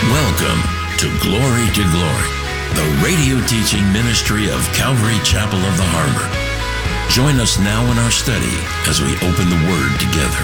Welcome to Glory, the radio teaching ministry of Calvary Chapel of the Harbor. Join us now in our study as we open the Word together.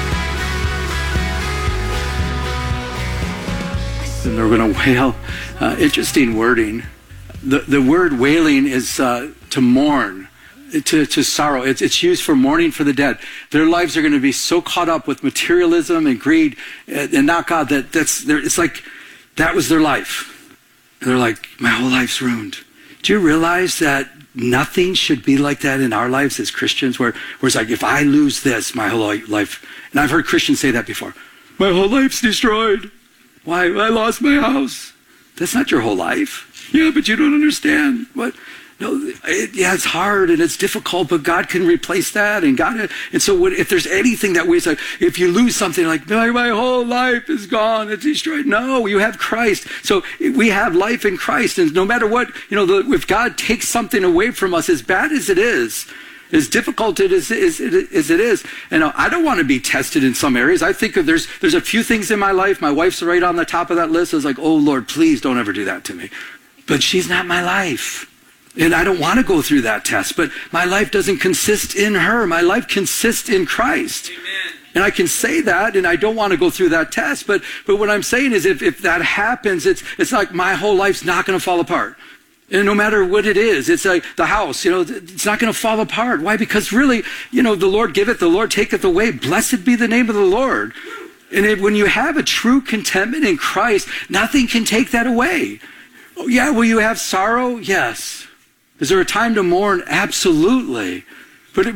And they're going to wail. Interesting wording. The word wailing is to mourn, to sorrow. It's used for mourning for the dead. Their lives are going to be so caught up with materialism and greed and not God that it's like that was their life. And they're like, my whole life's ruined. Do you realize that nothing should be like that in our lives as Christians, where it's like, if I lose this, my whole life. And I've heard Christians say that before. My whole life's destroyed. Why? I lost my house. That's not your whole life. Yeah, but you don't understand. What? No, it's hard and it's difficult, but God can replace that. And so if there's anything that we say, if you lose something like my whole life is gone, it's destroyed. No, you have Christ. So we have life in Christ. And no matter what, if God takes something away from us, as bad as it is, as difficult as it is, and I don't want to be tested in some areas. I think there's a few things in my life. My wife's right on the top of that list. I was like, oh Lord, please don't ever do that to me. But she's not my life. And I don't want to go through that test, but my life doesn't consist in her. My life consists in Christ. Amen. And I can say that, and I don't want to go through that test, but what I'm saying is if that happens, it's like my whole life's not going to fall apart. And no matter what it is, it's like the house, it's not going to fall apart. Why? Because really, the Lord giveth, the Lord taketh away. Blessed be the name of the Lord. And when you have a true contentment in Christ, nothing can take that away. Oh, yeah, will you have sorrow? Yes. Is there a time to mourn? Absolutely. But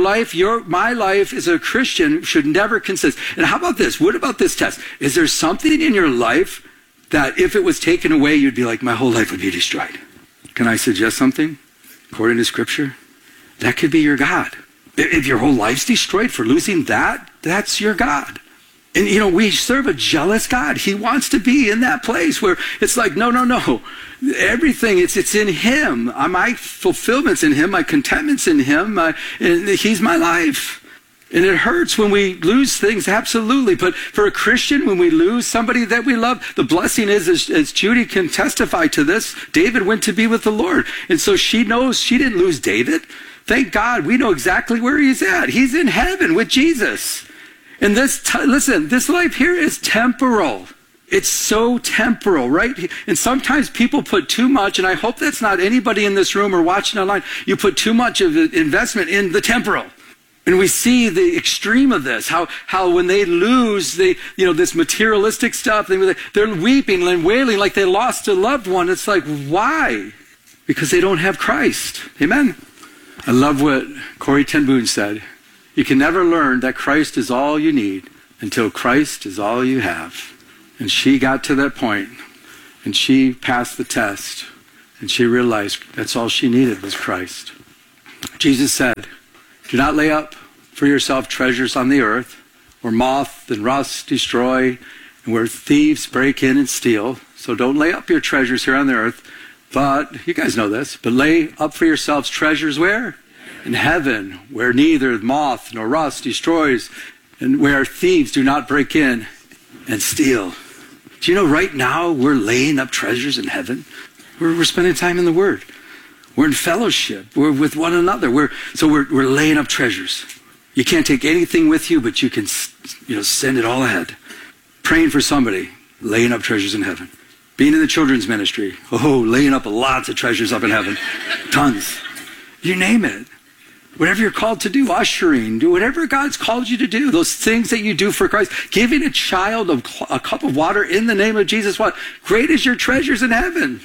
my life as a Christian should never consist. And how about this? What about this test? Is there something in your life that if it was taken away, you'd be like, my whole life would be destroyed? Can I suggest something? According to Scripture, that could be your God. If your whole life's destroyed for losing that, that's your God. And we serve a jealous God. He wants to be in that place where it's like, no. Everything, it's in Him. My fulfillment's in Him. My contentment's in Him. And He's my life. And it hurts when we lose things, absolutely. But for a Christian, when we lose somebody that we love, the blessing is, as Judy can testify to this, David went to be with the Lord. And so she knows she didn't lose David. Thank God, we know exactly where he's at. He's in heaven with Jesus. And this life here is temporal. It's so temporal, right? And sometimes people put too much, and I hope that's not anybody in this room or watching online, you put too much of investment in the temporal. And we see the extreme of this, how when they lose this materialistic stuff, they're weeping and wailing like they lost a loved one. It's like, why? Because they don't have Christ. Amen? I love what Corrie ten Boom said. You can never learn that Christ is all you need until Christ is all you have. And she got to that point, and she passed the test, and she realized that's all she needed was Christ. Jesus said, do not lay up for yourself treasures on the earth, where moth and rust destroy, and where thieves break in and steal. So don't lay up your treasures here on the earth, but, you guys know this, but lay up for yourselves treasures where? In heaven, where neither moth nor rust destroys, and where thieves do not break in and steal. Do you know right now we're laying up treasures in heaven? We're spending time in the Word. We're in fellowship. We're with one another. We're laying up treasures. You can't take anything with you, but you can send it all ahead. Praying for somebody, laying up treasures in heaven. Being in the children's ministry, laying up lots of treasures up in heaven. Tons. You name it. Whatever you're called to do, ushering, do whatever God's called you to do. Those things that you do for Christ. Giving a child a cup of water in the name of Jesus. What? Great is your treasures in heaven.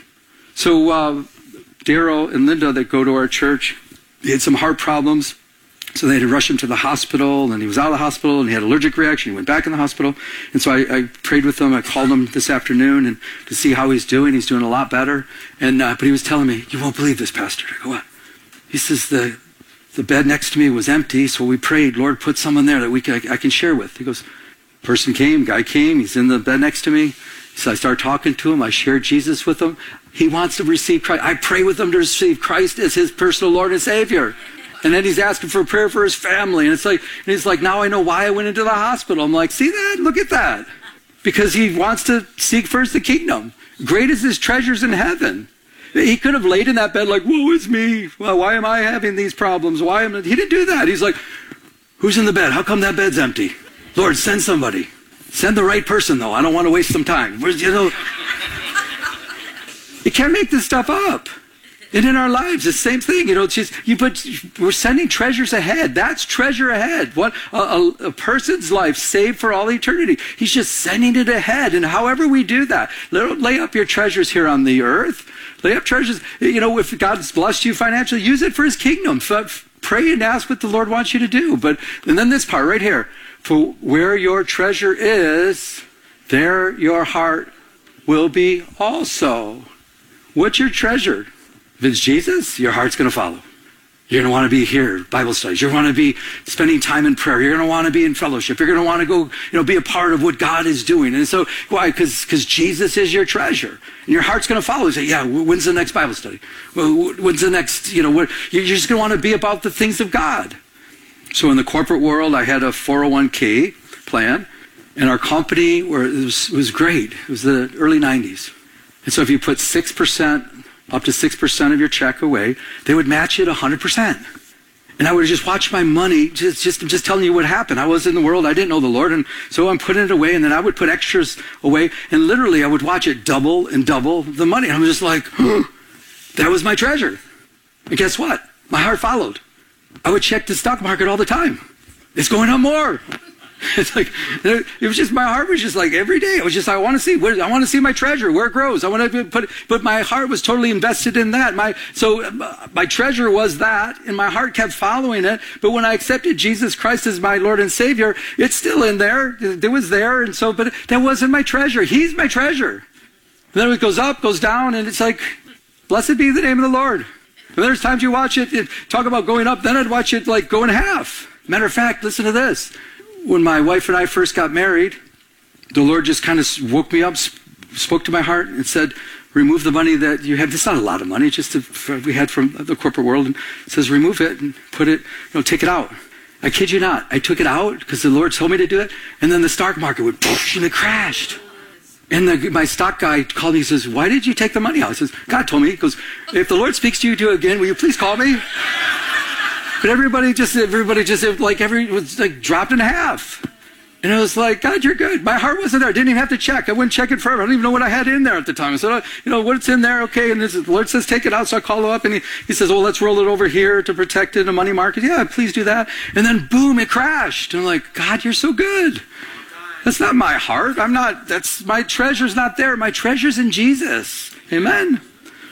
So Daryl and Linda that go to our church, they had some heart problems. So they had to rush him to the hospital, and he was out of the hospital, and he had an allergic reaction. He went back in the hospital. And so I prayed with him. I called him this afternoon and to see how he's doing. He's doing a lot better. And but he was telling me, you won't believe this, Pastor. I go, what? He says, the bed next to me was empty, so we prayed, Lord, put someone there that I can share with. He goes, guy came, he's in the bed next to me. So I started talking to him. I shared Jesus with him. He wants to receive Christ. I pray with him to receive Christ as his personal Lord and Savior. And then he's asking for a prayer for his family. And he's like, now I know why I went into the hospital. I'm like, see that? Look at that. because he wants to seek first the kingdom. Great is his treasures in heaven. He could have laid in that bed like, woe is me. Well, why am I having these problems? He didn't do that. He's like, who's in the bed? How come that bed's empty? Lord, send somebody. Send the right person, though. I don't want to waste some time. You can't make this stuff up. And in our lives, the same thing. We're sending treasures ahead. That's treasure ahead. What a person's life saved for all eternity. He's just sending it ahead. And however we do that, lay up your treasures here on the earth. Lay up treasures. If God's blessed you financially, use it for his kingdom. Pray and ask what the Lord wants you to do. And then this part right here. For where your treasure is, there your heart will be also. What's your treasure? If it's Jesus, your heart's going to follow. You're going to want to be here, Bible studies. You're going to want to be spending time in prayer. You're going to want to be in fellowship. You're going to want to go, be a part of what God is doing. And so, why? Because Jesus is your treasure. And your heart's going to follow. You say, yeah, when's the next Bible study? Well, when's the next, you're just going to want to be about the things of God. So in the corporate world, I had a 401k plan. And our company, was great. It was the early 90s. And so if you put 6%, up to 6% of your check away, they would match it 100%. And I would just watch my money, just telling you what happened. I was in the world, I didn't know the Lord, and so I'm putting it away, and then I would put extras away, and literally I would watch it double and double the money. And I'm just like, that was my treasure. And guess what? My heart followed. I would check the stock market all the time. It's going up more. It's like, it was just, my heart was just like every day. It was just, I want to see my treasure, where it grows. I want to but my heart was totally invested in that. My treasure was that, and my heart kept following it. But when I accepted Jesus Christ as my Lord and Savior, it's still in there. It was there. And so, but that wasn't my treasure. He's my treasure. And then it goes up, goes down, and it's like, blessed be the name of the Lord. And there's times you watch it talk about going up, then I'd watch it like go in half. Matter of fact, listen to this. When my wife and I first got married, the Lord just kind of woke me up, spoke to my heart and said, remove the money that you have. It's not a lot of money, just we had from the corporate world. And it says, remove it and put it, take it out. I kid you not. I took it out because the Lord told me to do it. And then the stock market would poof, and it crashed. And my stock guy called me. He says, why did you take the money out? I says, God told me. He goes, if the Lord speaks to you, do it again. Will you please call me? But everybody just was like dropped in half. And it was like, God, you're good. My heart wasn't there. I didn't even have to check. I wouldn't check it forever. I don't even know what I had in there at the time. I said, what's in there? Okay. And the Lord says, take it out. So I call him up and he says, well, let's roll it over here to protect it in a money market. Yeah, please do that. And then boom, it crashed. And I'm like, God, you're so good. That's not my heart. My treasure's not there. My treasure's in Jesus. Amen.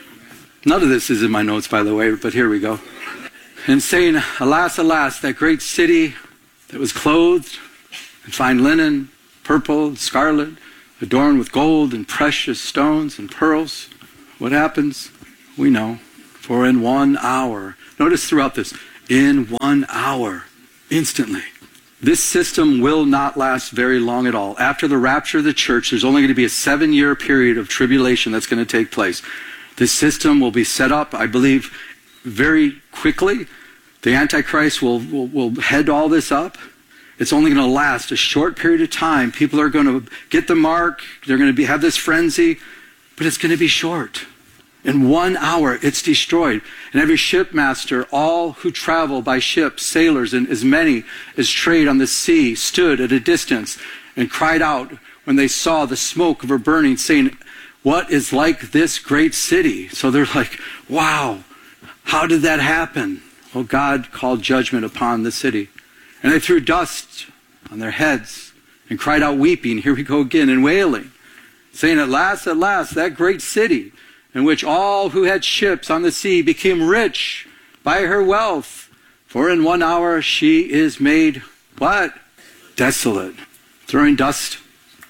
None of this is in my notes, by the way, but here we go. And saying, alas, alas, that great city that was clothed in fine linen, purple, and scarlet, adorned with gold and precious stones and pearls. What happens? We know. For in 1 hour, notice throughout this, in 1 hour, instantly. This system will not last very long at all. After the rapture of the church, there's only going to be a 7-year period of tribulation that's going to take place. This system will be set up, I believe, very quickly. The Antichrist will head all this up. It's only going to last a short period of time. People are going to get the mark. They're going to have this frenzy, but it's going to be short. In 1 hour, it's destroyed. And every shipmaster, all who travel by ship, sailors, and as many as trade on the sea, stood at a distance and cried out when they saw the smoke of her burning, saying, what is like this great city? So they're like, wow, how did that happen? Well, God called judgment upon the city. And they threw dust on their heads and cried out weeping, here we go again, and wailing, saying, at last, that great city in which all who had ships on the sea became rich by her wealth. For in 1 hour she is made, what? Desolate. Throwing dust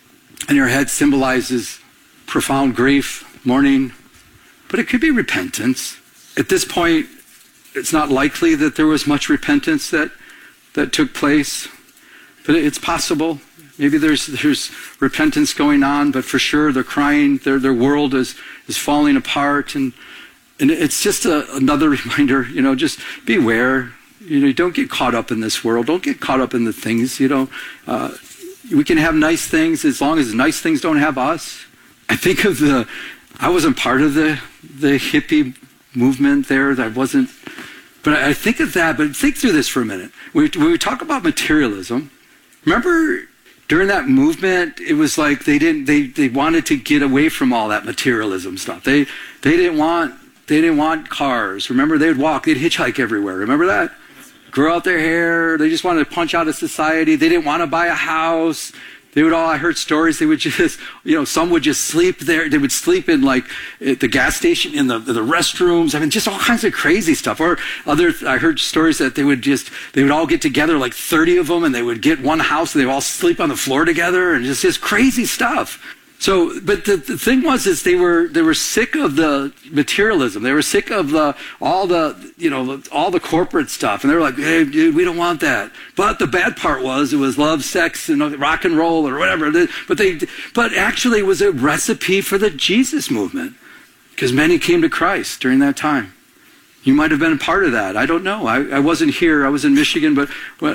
on your head symbolizes profound grief, mourning, but it could be repentance. At this point, it's not likely that there was much repentance that took place, but it's possible. Maybe there's repentance going on, but for sure they're crying. Their world is falling apart, and it's just another reminder. Just beware. Don't get caught up in this world. Don't get caught up in the things. we can have nice things as long as nice things don't have us. I think of I wasn't part of the hippie movement there. But I think of that, but think through this for a minute. When we talk about materialism, remember during that movement, it was like they wanted to get away from all that materialism stuff. They didn't want cars. Remember, they'd hitchhike everywhere. Remember that? Grow out their hair. They just wanted to punch out of society. They didn't want to buy a house. I heard stories, they would just, some would just sleep there. They would sleep in at the gas station, in the restrooms. I mean, just all kinds of crazy stuff. Or I heard stories that they would all get together, like 30 of them, and they would get one house and they would all sleep on the floor together, and just crazy stuff. So, but the thing was, they were sick of the materialism. They were sick of all the corporate stuff, and they were like, "Hey, dude, we don't want that." But the bad part was, it was love, sex, and rock and roll, or whatever. But actually, it was a recipe for the Jesus movement, because many came to Christ during that time. You might have been a part of that. I don't know. I wasn't here. I was in Michigan, but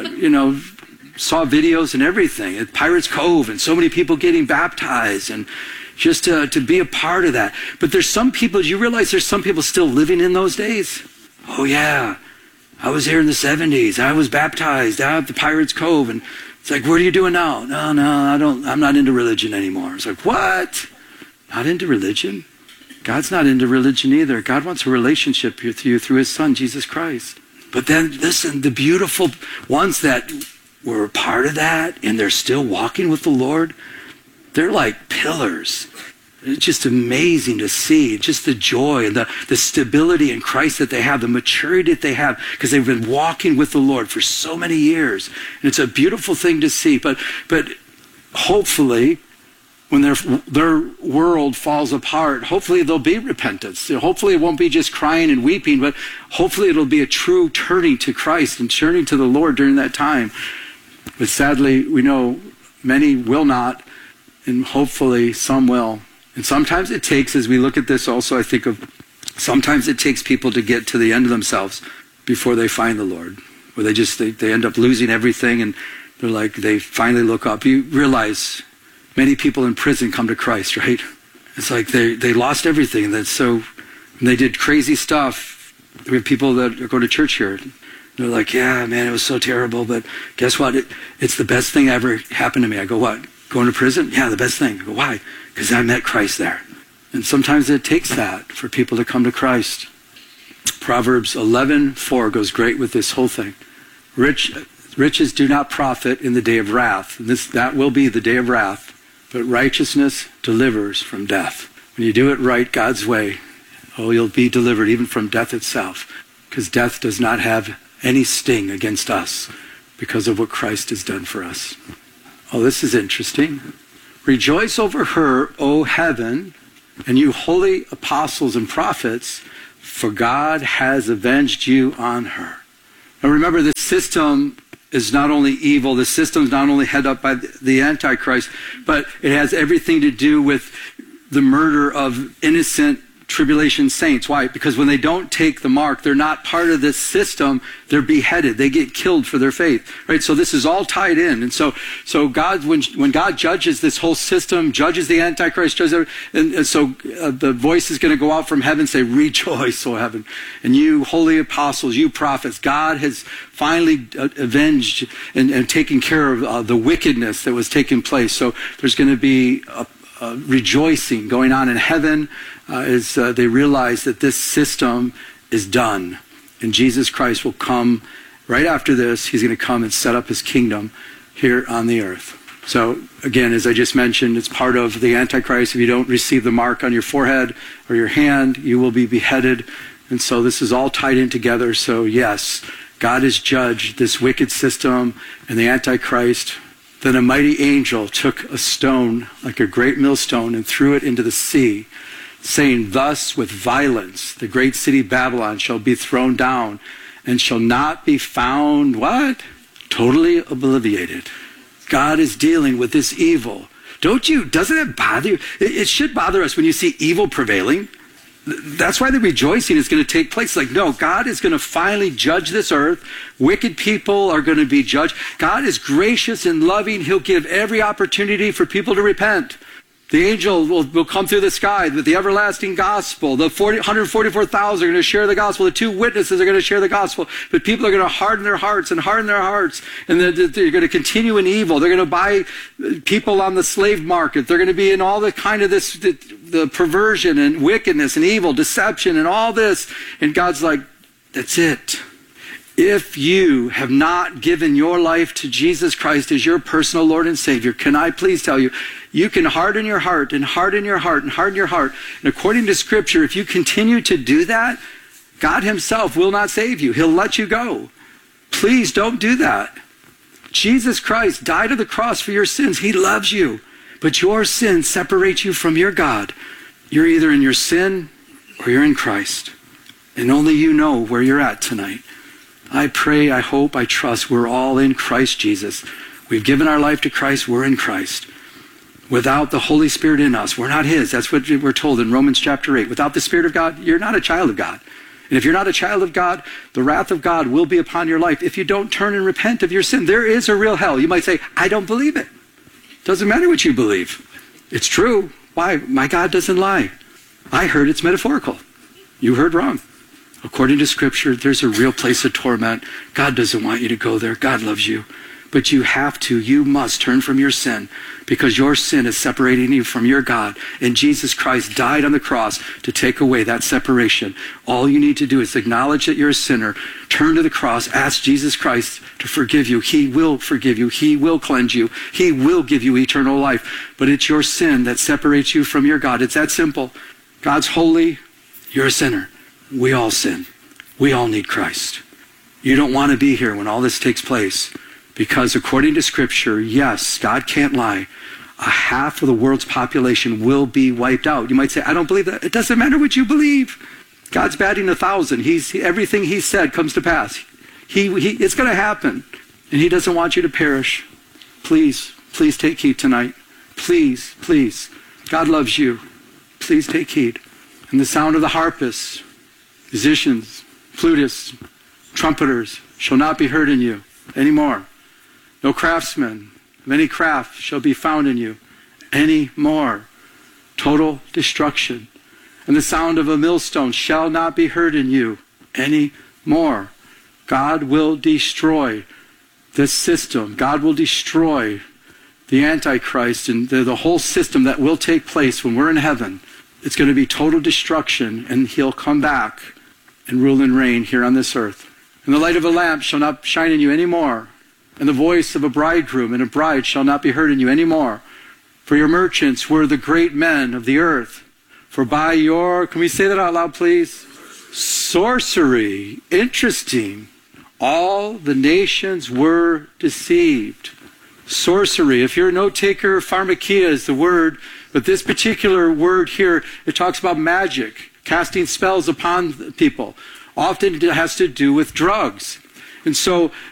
saw videos and everything at Pirates Cove, and so many people getting baptized, and just to be a part of that. But there's some people, do you realize there's some people still living in those days? Oh yeah, I was here in the 70s. I was baptized out at the Pirates Cove, and it's like, what are you doing now? No, I'm not into religion anymore. It's like, what? Not into religion? God's not into religion either. God wants a relationship with you through his son, Jesus Christ. But then listen, the beautiful ones that were a part of that, and they're still walking with the Lord, they're like pillars. It's just amazing to see, just the joy and the stability in Christ that they have, the maturity that they have, because they've been walking with the Lord for so many years. And it's a beautiful thing to see. But hopefully, when their world falls apart, hopefully there'll be repentance. Hopefully it won't be just crying and weeping, but hopefully it'll be a true turning to Christ and turning to the Lord during that time. But sadly, we know many will not, and hopefully some will. And sometimes it takes, as we look at this also, I think of, sometimes it takes people to get to the end of themselves before they find the Lord. Where they end up losing everything, and they're like, they finally look up. You realize many people in prison come to Christ, right? It's like they lost everything. And they did crazy stuff. We have people that go to church here. They're like, yeah, man, it was so terrible, but guess what? It's the best thing ever happened to me. I go, what? Going to prison? Yeah, the best thing. I go, why? Because I met Christ there. And sometimes it takes that for people to come to Christ. Proverbs 11:4 goes great with this whole thing. Riches do not profit in the day of wrath. And that will be the day of wrath. But righteousness delivers from death. When you do it right, God's way, you'll be delivered even from death itself. Because death does not have any sting against us because of what Christ has done for us. Oh, this is interesting. Rejoice over her, O heaven, and you holy apostles and prophets, for God has avenged you on her. Now remember, this system is not only evil, the system is not only headed up by the Antichrist, but it has everything to do with the murder of innocent tribulation saints. Why? Because when they don't take the mark, they're not part of this system. They're beheaded. They get killed for their faith. Right? So this is all tied in. And so God, when God judges this whole system, judges the Antichrist, and so the voice is going to go out from heaven and say, rejoice, O heaven. And you holy apostles, you prophets, God has finally avenged and taken care of the wickedness that was taking place. So there's going to be a rejoicing going on in heaven as they realize that this system is done. And Jesus Christ will come right after this. He's going to come and set up his kingdom here on the earth. So again, as I just mentioned, it's part of the Antichrist. If you don't receive the mark on your forehead or your hand, you will be beheaded. And so this is all tied in together. So yes, God has judged this wicked system and the Antichrist. Then a mighty angel took a stone, like a great millstone, and threw it into the sea, saying, thus with violence the great city Babylon shall be thrown down, and shall not be found, what? Totally obliterated. God is dealing with this evil. Doesn't it bother you? It should bother us when you see evil prevailing. That's why the rejoicing is going to take place. Like, no, God is going to finally judge this earth. Wicked people are going to be judged. God is gracious and loving. He'll give every opportunity for people to repent. The angel will come through the sky with the everlasting gospel. The 144,000 are going to share the gospel. The 2 witnesses are going to share the gospel. But people are going to harden their hearts. And they're going to continue in evil. They're going to buy people on the slave market. They're going to be in all the kind of the perversion and wickedness and evil, deception and all this. And God's like, that's it. If you have not given your life to Jesus Christ as your personal Lord and Savior, can I please tell you, you can harden your heart and harden your heart and harden your heart. And according to Scripture, if you continue to do that, God himself will not save you. He'll let you go. Please don't do that. Jesus Christ died on the cross for your sins. He loves you. But your sin separates you from your God. You're either in your sin or you're in Christ. And only you know where you're at tonight. I pray, I hope, I trust we're all in Christ Jesus. We've given our life to Christ. We're in Christ. Without the Holy Spirit in us, we're not his. That's what we're told in Romans chapter 8. Without the Spirit of God, you're not a child of God. And if you're not a child of God, the wrath of God will be upon your life if you don't turn and repent of your sin. There is a real hell. You might say, I don't believe it. Doesn't matter what you believe. It's true. Why? My God doesn't lie. I heard it's metaphorical. You heard wrong. According to Scripture, there's a real place of torment. God doesn't want you to go there. God loves you. But you must turn from your sin because your sin is separating you from your God. And Jesus Christ died on the cross to take away that separation. All you need to do is acknowledge that you're a sinner, turn to the cross, ask Jesus Christ to forgive you. He will forgive you. He will cleanse you. He will give you eternal life. But it's your sin that separates you from your God. It's that simple. God's holy. You're a sinner. We all sin. We all need Christ. You don't want to be here when all this takes place because according to Scripture, yes, God can't lie. A half of the world's population will be wiped out. You might say, I don't believe that. It doesn't matter what you believe. God's batting 1,000. Everything he said comes to pass. It's going to happen. And he doesn't want you to perish. Please take heed tonight. Please. God loves you. Please take heed. And the sound of the harpists, musicians, flutists, trumpeters shall not be heard in you anymore. No craftsman of any craft shall be found in you anymore. Total destruction. And the sound of a millstone shall not be heard in you anymore. God will destroy this system. God will destroy the Antichrist and the whole system that will take place when we're in heaven. It's going to be total destruction, and he'll come back and rule and reign here on this earth. And the light of a lamp shall not shine in you anymore, and the voice of a bridegroom and a bride shall not be heard in you anymore. For your merchants were the great men of the earth. For by your, can we say that out loud, please? Sorcery. Interesting. All the nations were deceived. Sorcery. If you're a note taker, pharmakia is the word. But this particular word here, it talks about magic, casting spells upon people. Often it has to do with drugs. And so